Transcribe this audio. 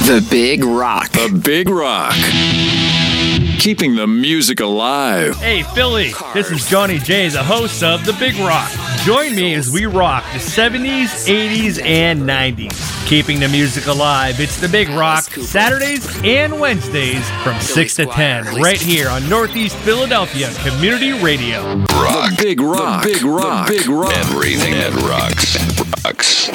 The Big Rock. The Big Rock. Keeping the music alive. Hey, Philly, this is Johnny J, the host of The Big Rock. Join me as we rock the 70s, 80s, and 90s. Keeping the music alive, it's The Big Rock, Saturdays and Wednesdays from 6 to 10, right here on Northeast Philadelphia Community Radio. Rock. The Big Rock. The Big Rock. The Big Rock. Everything that rocks.